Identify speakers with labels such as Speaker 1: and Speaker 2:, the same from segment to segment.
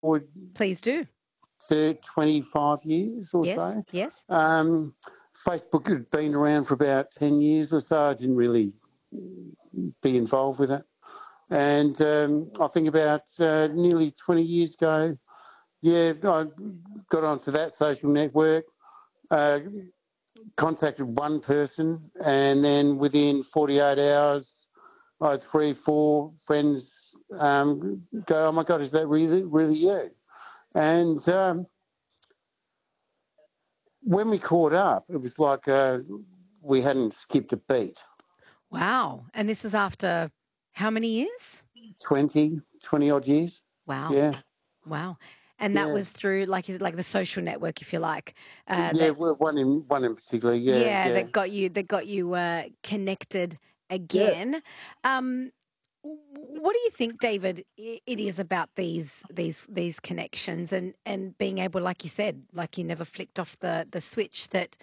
Speaker 1: forward
Speaker 2: Please do.
Speaker 1: 25 years or
Speaker 2: Yes,
Speaker 1: so.
Speaker 2: yes.
Speaker 1: Facebook had been around for about 10 years or so. I didn't really be involved with it. And I think about nearly 20 years ago, I got onto that social network, contacted one person, and then within 48 hours, I had 3, 4 friends go, "Oh my God, is that really you?" And when we caught up, it was like we hadn't skipped a beat.
Speaker 2: Wow. And this is after how many years?
Speaker 1: 20 odd years.
Speaker 2: Wow.
Speaker 1: Yeah.
Speaker 2: Wow. And that was through, like, is it like the social network, if you like?
Speaker 1: Well, one in particular. Yeah.
Speaker 2: That got you connected
Speaker 1: Yeah.
Speaker 2: again. What do you think, David, it is about these connections and being able, like you said, like you never flicked off the switch, that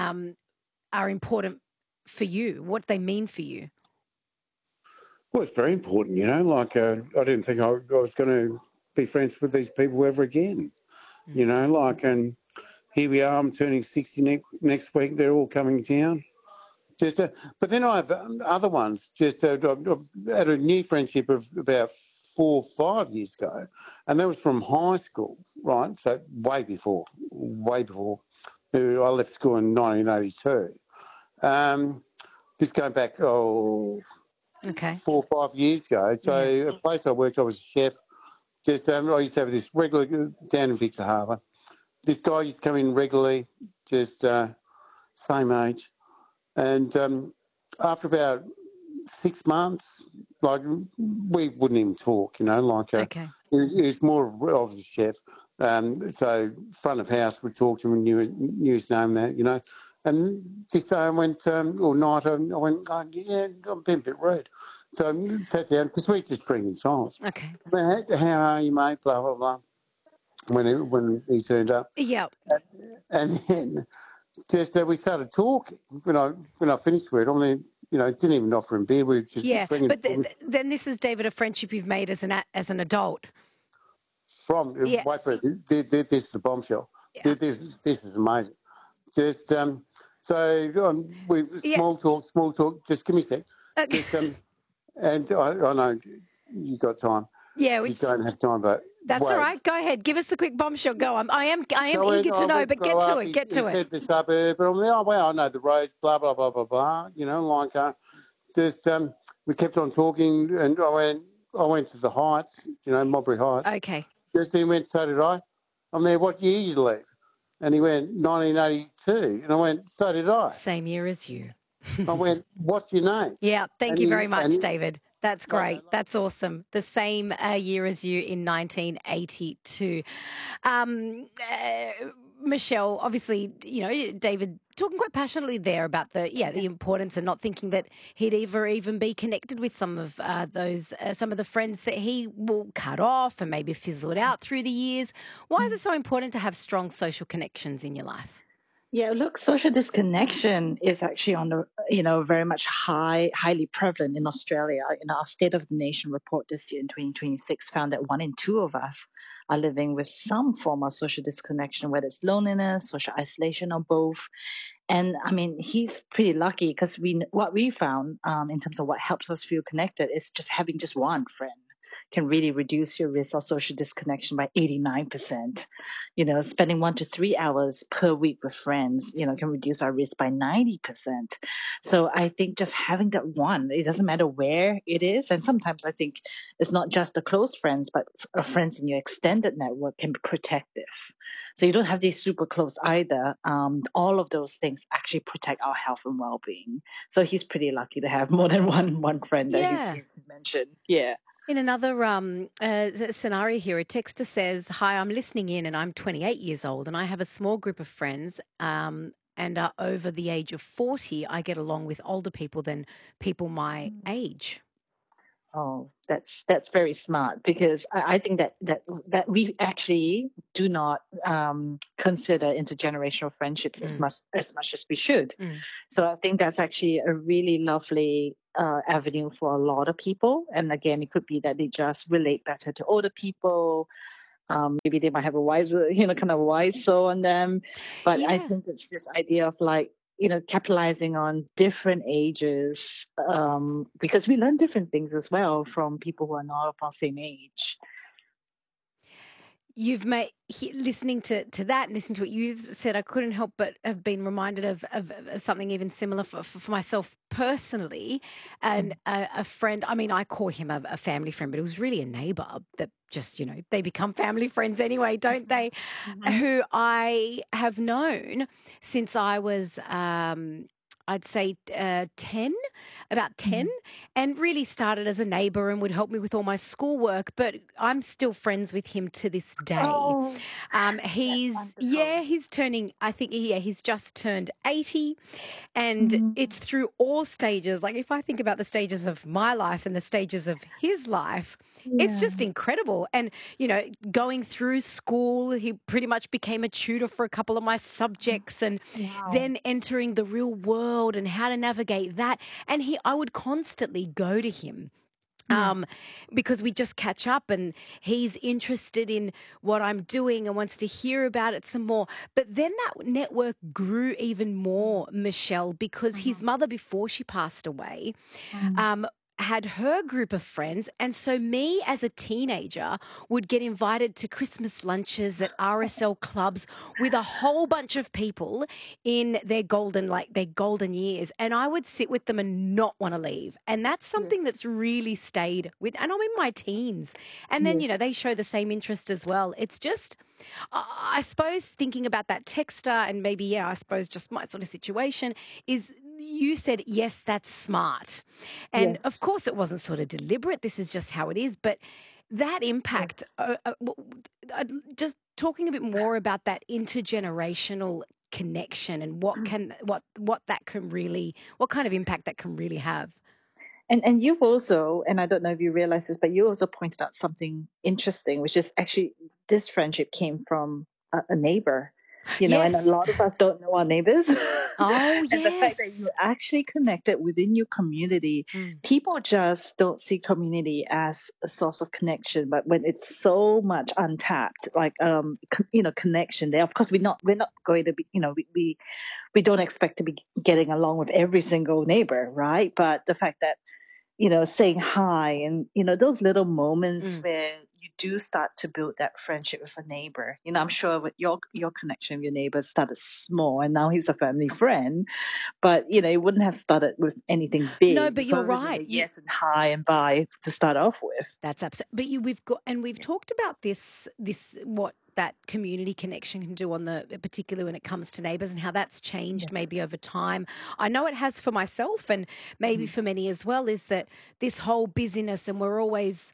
Speaker 2: are important for you? What they mean for you?
Speaker 1: Well, it's very important, like I didn't think I was going to be friends with these people ever again, and here we are. I'm turning 60 next week. They're all coming down. But then I have other ones. I've had a new friendship of about 4 or 5 years ago, and that was from high school, right? So way before. I left school in 1982. Just going back,
Speaker 2: Okay.
Speaker 1: 4 or 5 years ago. So
Speaker 2: Yeah.
Speaker 1: a place I worked, I was a chef. I used to have this regular down in Victor Harbour. This guy used to come in regularly, just same age. And after about 6 months, like we wouldn't even talk,
Speaker 2: Okay.
Speaker 1: he was more of the chef. So front of house would talk to him and knew his name, that. And this day I went, or night, I went, oh, yeah, I'm being a bit rude. So I sat down, because we just bring in silence.
Speaker 2: Okay.
Speaker 1: How are you, mate? Blah, blah, blah. When he turned up.
Speaker 2: Yeah.
Speaker 1: And then just we started talking. When I finished with it, I mean, didn't even offer him beer. We were just
Speaker 2: Yeah.
Speaker 1: drinking.
Speaker 2: But then this is, David, a friendship you've made as an adult.
Speaker 1: From
Speaker 2: Yeah.
Speaker 1: wait for it. This is the bombshell.
Speaker 2: Yeah.
Speaker 1: This is amazing. Just so we
Speaker 2: Yeah.
Speaker 1: small talk. Just give me a sec.
Speaker 2: Okay.
Speaker 1: Just and I know you got time.
Speaker 2: Yeah.
Speaker 1: You don't have time, but
Speaker 2: That's
Speaker 1: wait.
Speaker 2: all right. Go ahead. Give us the quick bombshell. Go. I am
Speaker 1: So
Speaker 2: eager to know, but get to it. Get
Speaker 1: He
Speaker 2: to it.
Speaker 1: said the suburb, but I'm like, oh well, I know the roads. Blah blah blah blah blah. Just we kept on talking, and I went to the Heights, Mowbray Heights.
Speaker 2: Okay.
Speaker 1: Just then he went, so did I. I'm there, what year did you leave? And he went, 1982. And I went, so did I.
Speaker 2: Same year as you.
Speaker 1: I went, what's your name?
Speaker 2: Yeah. Thank
Speaker 1: And
Speaker 2: you
Speaker 1: he-
Speaker 2: very much,
Speaker 1: and-
Speaker 2: David. That's great. That's awesome. The same year as you in 1982. Michelle, obviously, David talking quite passionately there about the importance, and not thinking that he'd ever even be connected with some of some of the friends that he will cut off and maybe fizzled out through the years. Why is it so important to have strong social connections in your life?
Speaker 3: Yeah, look, social disconnection is actually on the, very much highly prevalent in Australia. Our State of the Nation report this year in 2026 found that 1 in 2 of us are living with some form of social disconnection, whether it's loneliness, social isolation, or both. And I mean, he's pretty lucky because what we found in terms of what helps us feel connected is just having just one friend can really reduce your risk of social disconnection by 89%. Spending 1 to 3 hours per week with friends, can reduce our risk by 90%. So I think just having that one, it doesn't matter where it is. And sometimes I think it's not just the close friends, but friends in your extended network can be protective. So you don't have these super close either. All of those things actually protect our health and well-being. So he's pretty lucky to have more than one friend that he's mentioned. Yeah.
Speaker 2: In another scenario here, a texter says, "Hi, I'm listening in and I'm 28 years old and I have a small group of friends and are over the age of 40. I get along with older people than people my age."
Speaker 3: Oh, that's very smart, because I think that we actually do not consider intergenerational friendships as much as we should. So I think that's actually a really lovely avenue for a lot of people. And again, it could be that they just relate better to older people. Maybe they might have a wise, kind of wise soul on them. But I
Speaker 2: Yeah.
Speaker 3: think it's this idea of like, capitalizing on different ages, because we learn different things as well from people who are not of our same age.
Speaker 2: You've made listening to that, and listening to what you've said, I couldn't help but have been reminded of something even similar for myself personally, and a friend. I mean, I call him a family friend, but it was really a neighbour that just they become family friends anyway, don't they? Who I have known since I was. I'd say 10, about 10, and really started as a neighbour and would help me with all my schoolwork. But I'm still friends with him to this day.
Speaker 3: Oh,
Speaker 2: He's
Speaker 3: wonderful.
Speaker 2: he's turning. I think he's just turned 80, and it's through all stages. Like if I think about the stages of my life and the stages of his life, it's just incredible. And, going through school, he pretty much became a tutor for a couple of my subjects, and
Speaker 3: Wow.
Speaker 2: then entering the real world and how to navigate that. And I would constantly go to him. Because we just catch up, and he's interested in what I'm doing and wants to hear about it some more. But then that network grew even more, Michelle, because his mother, before she passed away, had her group of friends. And so me as a teenager would get invited to Christmas lunches at RSL clubs with a whole bunch of people in their golden years. And I would sit with them and not want to leave. And that's something that's really stayed with, and I'm in my teens. And then, they show the same interest as well. It's just, I suppose thinking about that texter and maybe, I suppose just my sort of situation is, you said, yes, that's smart. And of course it wasn't sort of deliberate. This is just how it is. But that impact, just talking a bit more about that intergenerational connection and what kind of impact that can really have.
Speaker 3: And you've also, and I don't know if you realize this, but you also pointed out something interesting, which is actually this friendship came from a neighbor, and a lot of us don't know our neighbors.
Speaker 2: Oh,
Speaker 3: And the fact that
Speaker 2: yes.
Speaker 3: you actually connected within your community, people just don't see community as a source of connection, but when it's so much untapped, like connection there. Of course, we're not going to be, we don't expect to be getting along with every single neighbor, right? But the fact that saying hi and those little moments where you do start to build that friendship with a neighbor. I'm sure with your connection with your neighbor started small, and now he's a family friend. But it wouldn't have started with anything big.
Speaker 2: No, but you're right.
Speaker 3: Yes and hi and bye to start off with.
Speaker 2: That's absolutely. But we've talked about this what that community connection can do particularly when it comes to neighbours, and how that's changed maybe over time. I know it has for myself, and maybe for many as well, is that this whole busyness, and we're always,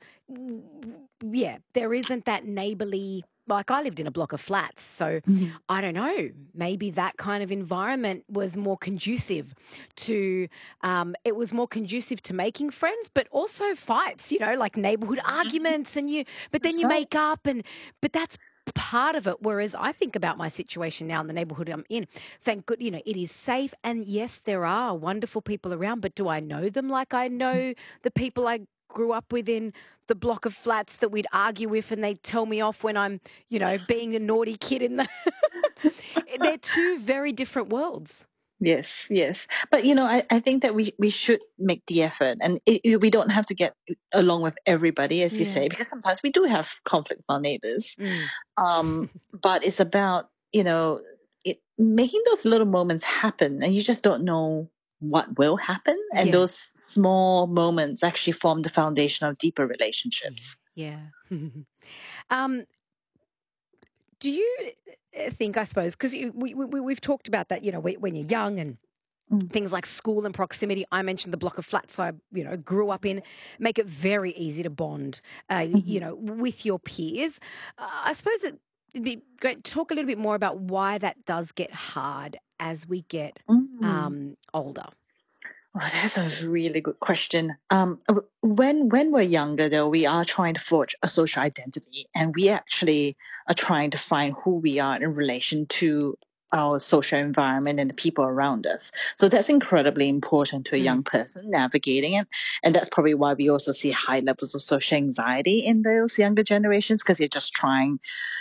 Speaker 2: there isn't that neighbourly. Like I lived in a block of flats, so I don't know, maybe that kind of environment was more conducive to, it was more conducive to making friends, but also fights, like neighbourhood arguments, but then you make up, but that's part of it. Whereas I think about my situation now in the neighbourhood I'm in, thank God, it is safe. And yes, there are wonderful people around, but do I know them like I know the people I grew up with in the block of flats that we'd argue with, and they'd tell me off when I'm, being a naughty kid in the... They're two very different worlds.
Speaker 3: Yes. But, I think that we should make the effort, and we don't have to get along with everybody, as you say, because sometimes we do have conflict with our neighbors. But it's about, making those little moments happen, and you just don't know what will happen. And those small moments actually form the foundation of deeper relationships.
Speaker 2: Yeah. Do you think, I suppose, because we've talked about that, when you're young and things like school and proximity. I mentioned the block of flats I, grew up in, make it very easy to bond, with your peers. I suppose it'd be great to talk a little bit more about why that does get hard as we get older.
Speaker 3: Oh, that's a really good question. When we're younger, though, we are trying to forge a social identity, and we actually are trying to find who we are in relation to our social environment and the people around us. So that's incredibly important to a young person navigating it. And that's probably why we also see high levels of social anxiety in those younger generations, because they're just trying